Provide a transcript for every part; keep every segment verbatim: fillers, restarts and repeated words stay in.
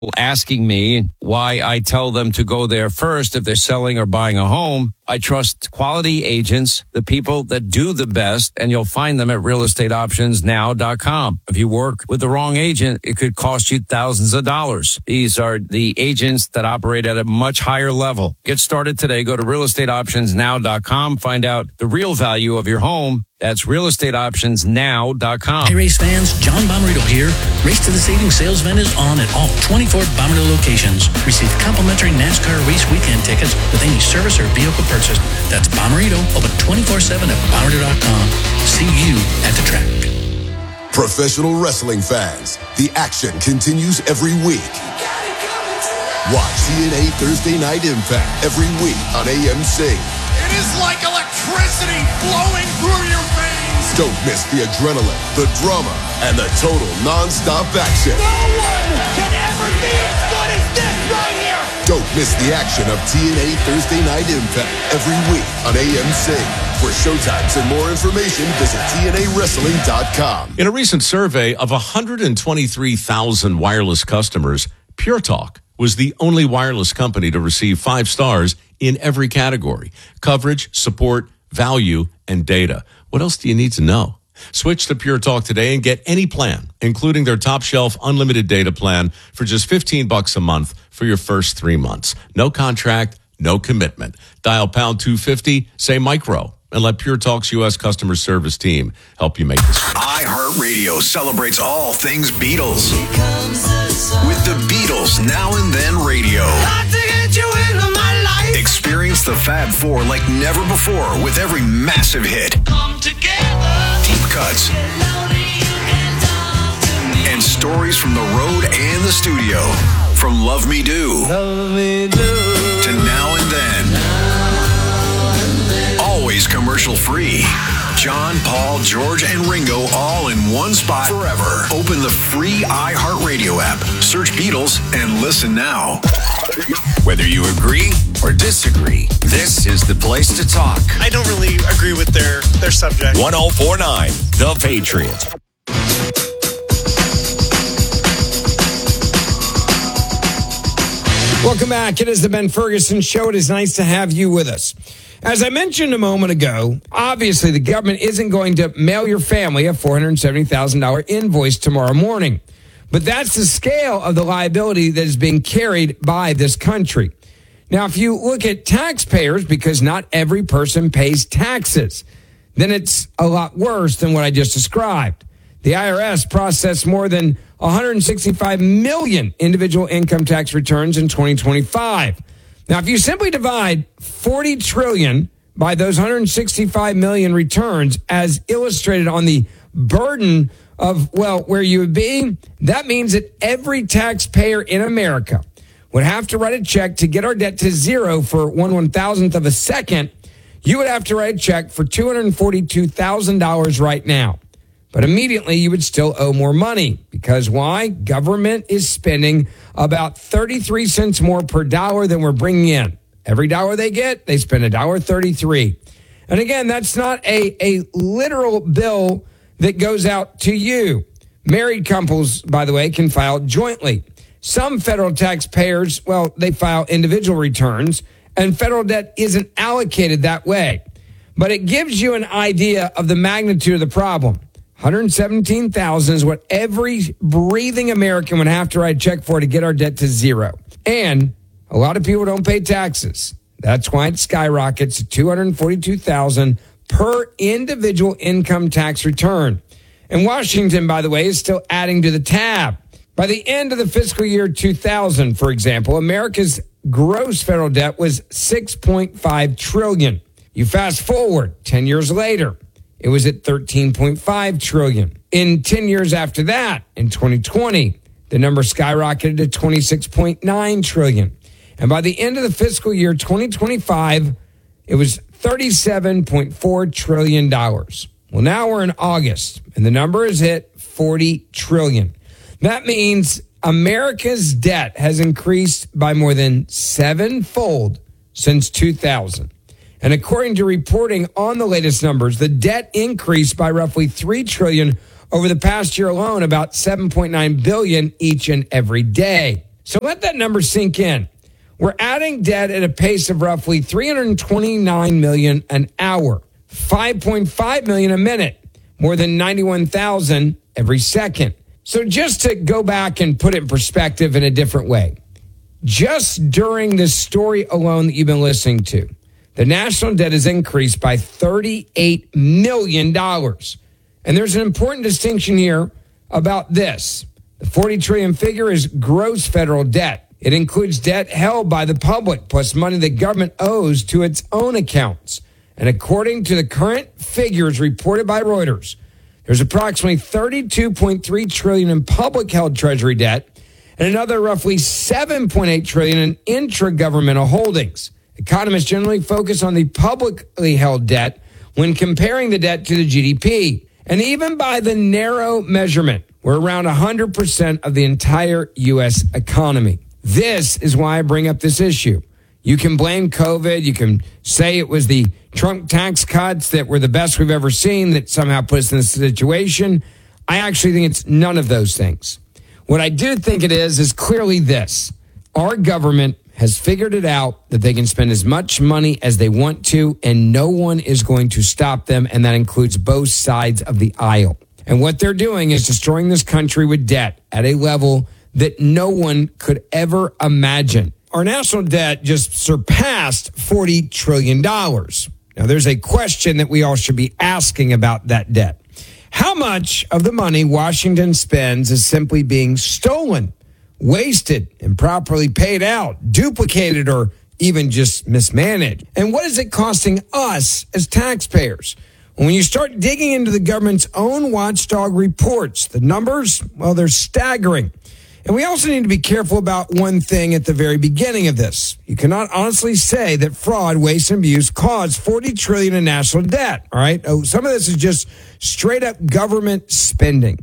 asking me why I tell them to go there first if they're selling or buying a home. I trust quality agents, the people that do the best, and you'll find them at real estate options now dot com. If you work with the wrong agent, it could cost you thousands of dollars. These are the agents that operate at a much higher level. Get started today. Go to real estate options now dot com. Find out the real value of your home. That's real estate options now dot com. Hey, race fans, John Bomarito here. Race to the Savings sales event is on at all twenty-four Bomarito locations. Receive complimentary NASCAR race weekend tickets with any service or vehicle purchase. That's Bomarito, open twenty-four seven at bomarito dot com. See you at the track. Professional wrestling fans, the action continues every week. Watch T N A Thursday Night Impact every week on A M C. It is like electricity flowing through your veins. Don't miss the adrenaline, the drama, and the total non-stop action. No one can ever be as good as this right here. Don't miss the action of T N A Thursday Night Impact every week on A M C. For showtimes and more information, visit T N A wrestling dot com. In a recent survey of one hundred twenty-three thousand wireless customers, Pure Talk was the only wireless company to receive five stars in every category: coverage, support, value, and data. What else do you need to know? Switch to Pure Talk today and get any plan, including their top shelf unlimited data plan for just fifteen bucks a month for your first three months. No contract, no commitment. Dial pound two fifty, say micro, and let Pure Talk's U S customer service team help you make this. iHeartRadio celebrates all things Beatles with the Beatles Now and Then Radio. Experience the Fab Four like never before with every massive hit. Come together. Deep cuts. And stories from the road and the studio. From Love Me Do. Love Me Do. To Now and Then. Always commercial free. John, Paul, George, and Ringo all in one spot forever. Open the free iHeartRadio app. Search Beatles and listen now. Whether you agree or disagree, this is the place to talk. I don't really agree with their, their subject. one oh four point nine, The Patriot. Welcome back. It is the Ben Ferguson Show. It is nice to have you with us. As I mentioned a moment ago, obviously the government isn't going to mail your family a four hundred seventy thousand dollars invoice tomorrow morning. But that's the scale of the liability that is being carried by this country. Now, if you look at taxpayers, because not every person pays taxes, then it's a lot worse than what I just described. The I R S processed more than one hundred sixty-five million individual income tax returns in twenty twenty-five. Now, if you simply divide forty trillion dollars by those one hundred sixty-five million returns, as illustrated on the burden of, well, where you would be, that means that every taxpayer in America would have to write a check to get our debt to zero for one one thousandth of a second. You would have to write a check for two hundred forty-two thousand dollars right now. But immediately you would still owe more money. Because why? Government is spending about thirty-three cents more per dollar than we're bringing in. Every dollar they get, they spend one dollar thirty-three. And again, that's not a, a literal bill that goes out to you. Married couples, by the way, can file jointly. Some federal taxpayers, well, they file individual returns, and federal debt isn't allocated that way. But it gives you an idea of the magnitude of the problem. one hundred seventeen thousand dollars is what every breathing American would have to write a check for to get our debt to zero. And a lot of people don't pay taxes. That's why it skyrockets to two hundred forty-two thousand dollars per individual income tax return. And Washington, by the way, is still adding to the tab. By the end of the fiscal year two thousand, for example, America's gross federal debt was six point five trillion dollars. You fast forward ten years later, it was at thirteen point five trillion dollars. In ten years after that, in twenty twenty, the number skyrocketed to twenty-six point nine trillion dollars. And by the end of the fiscal year twenty twenty-five, it was thirty-seven point four trillion dollars. Well, now we're in August, and the number has hit forty trillion dollars. That means America's debt has increased by more than sevenfold since two thousand. And according to reporting on the latest numbers, the debt increased by roughly three trillion dollars over the past year alone, about seven point nine billion dollars each and every day. So let that number sink in. We're adding debt at a pace of roughly three hundred twenty-nine million dollars an hour, five point five million dollars a minute, more than ninety-one thousand every second. So just to go back and put it in perspective in a different way, just during this story alone that you've been listening to, the national debt has increased by thirty-eight million dollars. And there's an important distinction here about this. The forty trillion dollars figure is gross federal debt. It includes debt held by the public plus money the government owes to its own accounts. And according to the current figures reported by Reuters, there's approximately thirty-two point three trillion dollars in public held treasury debt and another roughly seven point eight trillion dollars in intragovernmental holdings. Economists generally focus on the publicly held debt when comparing the debt to the G D P. And even by the narrow measurement, we're around one hundred percent of the entire U S economy. This is why I bring up this issue. You can blame COVID. You can say it was the Trump tax cuts that were the best we've ever seen that somehow put us in this situation. I actually think it's none of those things. What I do think it is, is clearly this. Our government has figured it out that they can spend as much money as they want to, and no one is going to stop them, and that includes both sides of the aisle. And what they're doing is destroying this country with debt at a level that no one could ever imagine. Our national debt just surpassed forty trillion dollars. Now, there's a question that we all should be asking about that debt. How much of the money Washington spends is simply being stolen, wasted, improperly paid out, duplicated, or even just mismanaged? And what is it costing us as taxpayers? When you start digging into the government's own watchdog reports, the numbers, well, they're staggering. And we also need to be careful about one thing at the very beginning of this. You cannot honestly say that fraud, waste, and abuse caused forty trillion dollars in national debt. All right. Oh, some of this is just straight up government spending.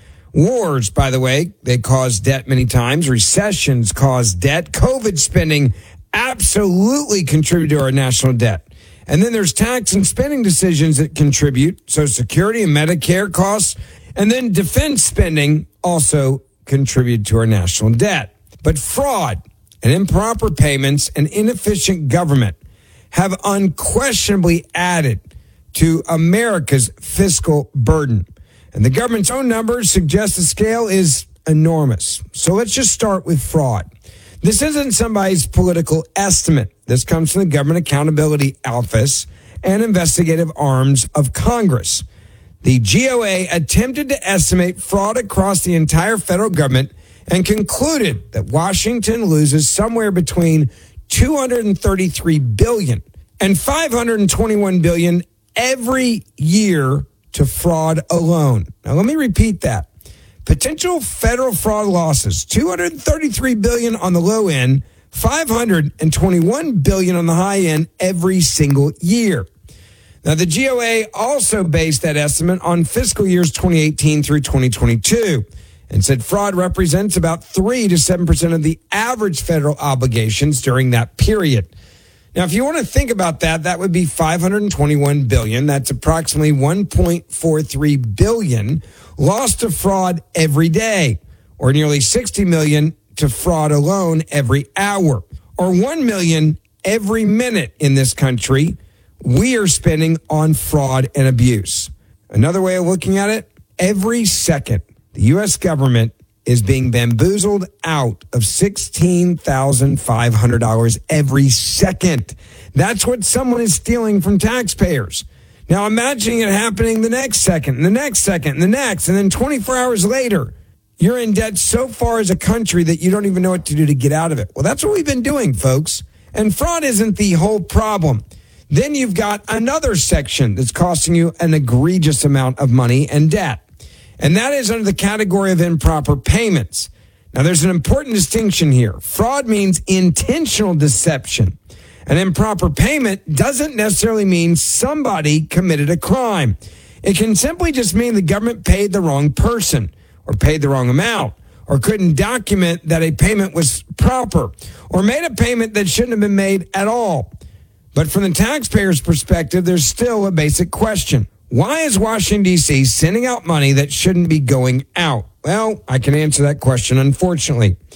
Wars, by the way, they cause debt many times. Recessions cause debt. COVID spending absolutely contribute to our national debt. And then there's tax and spending decisions that contribute. Social Security and Medicare costs. And then defense spending also contribute to our national debt. But fraud and improper payments and inefficient government have unquestionably added to America's fiscal burden. And the government's own numbers suggest the scale is enormous. So let's just start with fraud. This isn't somebody's political estimate. This comes from the Government Accountability Office and investigative arms of Congress. The G O A attempted to estimate fraud across the entire federal government and concluded that Washington loses somewhere between two hundred thirty-three billion dollars and five hundred twenty-one billion dollars every year to fraud alone. Now, let me repeat that. Potential federal fraud losses, two hundred thirty-three billion dollars on the low end, five hundred twenty-one billion dollars on the high end every single year. Now, the G O A also based that estimate on fiscal years twenty eighteen through twenty twenty-two and said fraud represents about three to seven percent of the average federal obligations during that period. Now, if you want to think about that, that would be five hundred twenty-one billion dollars. That's approximately one point four three billion dollars lost to fraud every day, or nearly sixty million dollars to fraud alone every hour, or one million dollars every minute in this country we are spending on fraud and abuse. Another way of looking at it, every second the U S government is being bamboozled out of sixteen thousand five hundred dollars every second. That's what someone is stealing from taxpayers. Now imagine it happening the next second, and the next second, and the next, and then twenty-four hours later, you're in debt so far as a country that you don't even know what to do to get out of it. Well, that's what we've been doing, folks. And fraud isn't the whole problem. Then you've got another section that's costing you an egregious amount of money and debt. And that is under the category of improper payments. Now, there's an important distinction here. Fraud means intentional deception. An improper payment doesn't necessarily mean somebody committed a crime. It can simply just mean the government paid the wrong person, or paid the wrong amount, or couldn't document that a payment was proper, or made a payment that shouldn't have been made at all. But from the taxpayer's perspective, there's still a basic question. Why is Washington, D C sending out money that shouldn't be going out? Well, I can answer that question, unfortunately.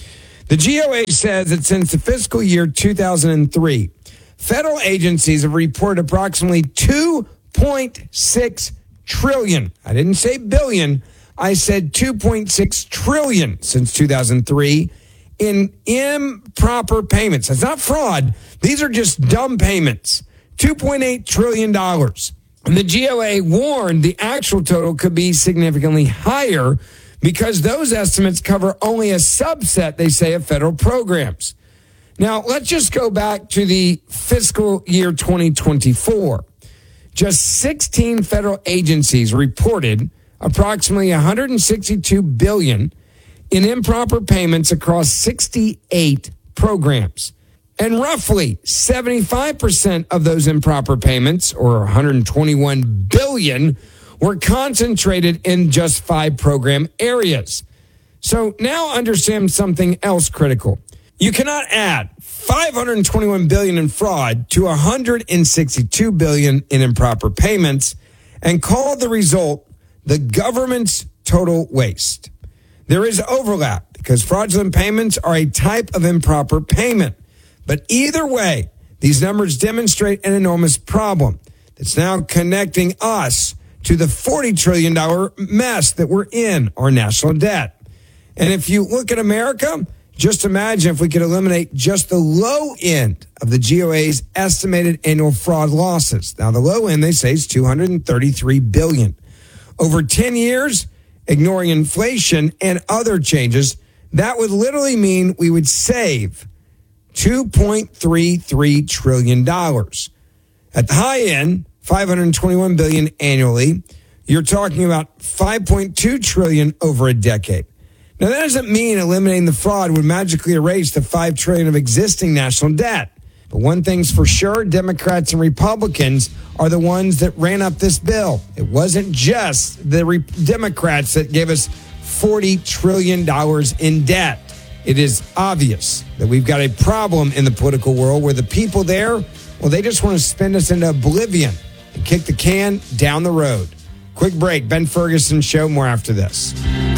The G O A says that since the fiscal year two thousand three, federal agencies have reported approximately two point six trillion dollars. I didn't say billion. I said two point six trillion dollars since two thousand three in improper payments. That's not fraud. These are just dumb payments. two point eight trillion dollars. And the G O A warned the actual total could be significantly higher because those estimates cover only a subset, they say, of federal programs. Now, let's just go back to the fiscal year twenty twenty-four. Just sixteen federal agencies reported approximately one hundred sixty-two billion dollars in improper payments across sixty-eight programs. And roughly seventy-five percent of those improper payments, or one hundred twenty-one billion dollars, were concentrated in just five program areas. So now understand something else critical. You cannot add five hundred twenty-one billion dollars in fraud to one hundred sixty-two billion dollars in improper payments and call the result the government's total waste. There is overlap because fraudulent payments are a type of improper payment. But either way, these numbers demonstrate an enormous problem that's now connecting us to the forty trillion dollars mess that we're in, our national debt. And if you look at America, just imagine if we could eliminate just the low end of the G O A's estimated annual fraud losses. Now, the low end, they say, is two hundred thirty-three billion dollars. Over ten years, ignoring inflation and other changes, that would literally mean we would save two point three three trillion dollars. At the high end, five hundred twenty-one billion dollars annually, you're talking about five point two trillion dollars over a decade. Now, that doesn't mean eliminating the fraud would magically erase the five trillion dollars of existing national debt. But one thing's for sure, Democrats and Republicans are the ones that ran up this bill. It wasn't just the Re- Democrats that gave us forty trillion dollars in debt. It is obvious that we've got a problem in the political world where the people there, well, they just want to spin us into oblivion and kick the can down the road. Quick break. Ben Ferguson Show. More after this.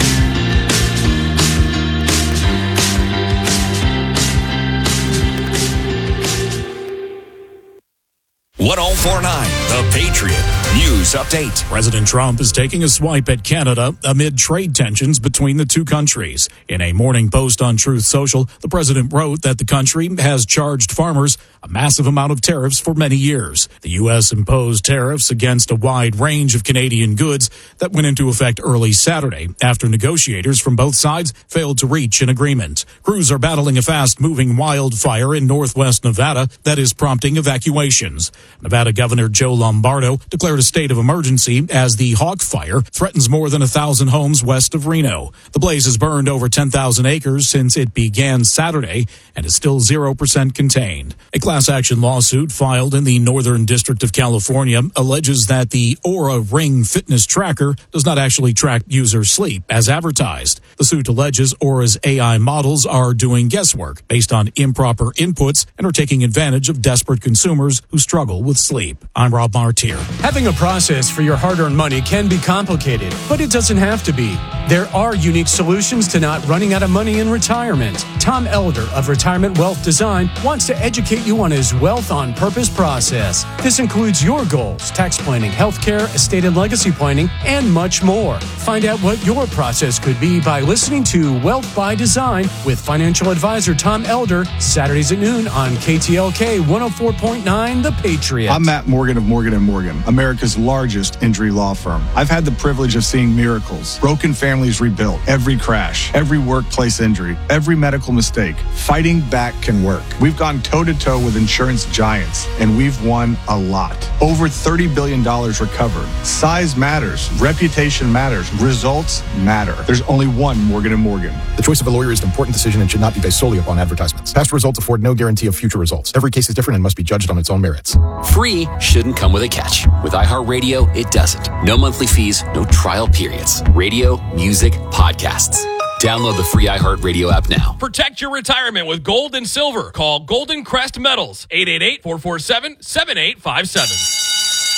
one oh four point nine The Patriot News Update. President Trump is taking a swipe at Canada amid trade tensions between the two countries. In a morning post on Truth Social, the president wrote that the country has charged farmers a massive amount of tariffs for many years. The U S imposed tariffs against a wide range of Canadian goods that went into effect early Saturday after negotiators from both sides failed to reach an agreement. Crews are battling a fast-moving wildfire in northwest Nevada that is prompting evacuations. Nevada Governor Joe Lombardo declared a state of emergency as the Hawk Fire threatens more than a thousand homes west of Reno. The blaze has burned over ten thousand acres since it began Saturday and is still zero percent contained. A class action lawsuit filed in the Northern District of California alleges that the Oura Ring fitness tracker does not actually track user sleep as advertised. The suit alleges Oura's A I models are doing guesswork based on improper inputs and are taking advantage of desperate consumers who struggle with sleep. I'm Rob Martier. Having a process for your hard-earned money can be complicated, but it doesn't have to be. There are unique solutions to not running out of money in retirement. Tom Elder of Retirement Wealth Design wants to educate you on his Wealth on Purpose process. This includes your goals, tax planning, healthcare, estate and legacy planning, and much more. Find out what your process could be by listening to Wealth by Design with financial advisor Tom Elder, Saturdays at noon on K T L K one oh four point nine The Patriot. I'm Matt Morgan of Morgan and Morgan, America's largest injury law firm. I've had the privilege of seeing miracles, broken families rebuilt, every crash, every workplace injury, every medical mistake. Fighting back can work. We've gone toe-to-toe with insurance giants, and we've won a lot. Over thirty billion dollars recovered. Size matters. Reputation matters. Results matter. There's only one Morgan and Morgan. The choice of a lawyer is an important decision and should not be based solely upon advertisements. Past results afford no guarantee of future results. Every case is different and must be judged on its own merits. Free shouldn't come with a catch. With iHeartRadio, it doesn't. No monthly fees, no trial periods. Radio, music, podcasts. Download the free iHeartRadio app now. Protect your retirement with gold and silver. Call Golden Crest Metals, eight eight eight, four four seven, seven eight five seven.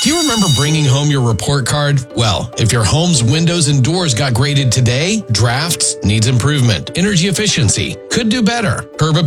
Do you remember bringing home your report card? Well, if your home's windows and doors got graded today, drafts needs improvement. Energy efficiency could do better. Curb